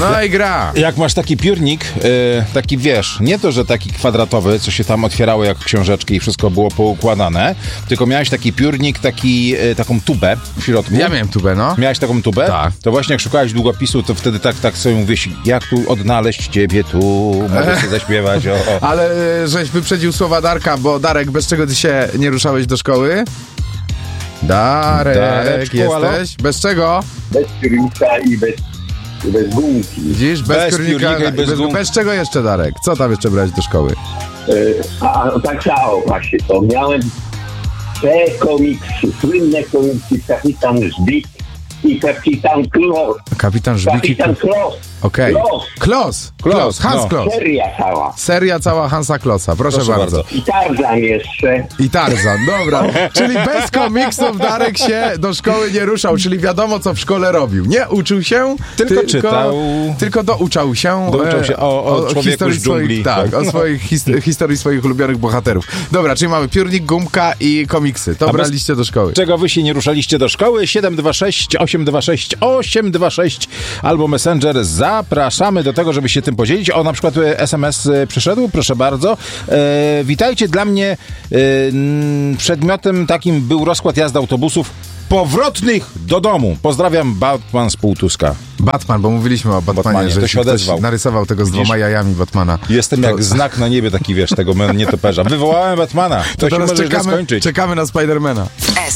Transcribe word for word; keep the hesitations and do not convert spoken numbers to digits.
No i gra. Jak masz taki piórnik, yy, taki wiesz, nie to, że taki kwadratowy, co się tam otwierało jak książeczki i wszystko było poukładane, tylko miałeś taki piórnik, taki, yy, taką tubę w środku. Ja miałem tubę, no. Miałeś taką tubę? Tak. To właśnie jak szukałeś długopisu, to wtedy tak, tak sobie mówisz, jak tu odnaleźć ciebie tu, mogę sobie zaśpiewać, o, o. Ale y, żeś wyprzedził słowa Darka, bo Darek, bez czego ty się nie ruszałeś do szkoły? Darek, Dareczku, jesteś? halo? Bez czego? Bez piórnika i bez, bez gumki. Widzisz? Bez, Bez piórnika, piórnika i bez bez, gumki. bez czego jeszcze, Darek? Co tam jeszcze brać do szkoły? Y, A tak samo właśnie to. Miałem te komiksy, słynne komiksy Kapitan Żbik i Kapitan Klos. Kapitan Żbiki. Kapitan Klos. Okej. Klos. Klos. Klos, Klos. Hans no. Klos. Seria cała. Seria cała Hansa Klossa. Proszę, Proszę bardzo. bardzo. I Tarzan jeszcze. I Tarzan, dobra. Czyli bez komiksów Darek się do szkoły nie ruszał, czyli wiadomo, co w szkole robił. Nie uczył się, Tylko czytał. Tylko douczał się. Douczał się o- o człowieku historii z dżungli. Swoich, tak, o swoich his, historii swoich ulubionych bohaterów. Dobra, czyli mamy piórnik, gumka i komiksy. To A bez- braliście do szkoły. Czego wy się nie ruszaliście do szkoły? siedem dwa sześć, osiem dwa sześć, osiem dwa sześć albo Messenger. Zapraszamy do tego, żeby się tym podzielić. O, na przykład e, S M S e, przyszedł, proszę bardzo. E, witajcie, dla mnie e, n, przedmiotem takim był rozkład jazdy autobusów powrotnych do domu. Pozdrawiam, Batman z Półtuska. Batman, bo mówiliśmy o Batmanie, Batmanie, że to się się ktoś odezwał. narysował tego z Widzisz? dwoma jajami Batmana. Jestem To- jak znak na niebie taki, wiesz, tego nietoperza. Wywołałem Batmana. To, To się teraz może źle czekamy, skończyć. czekamy na Spidermana.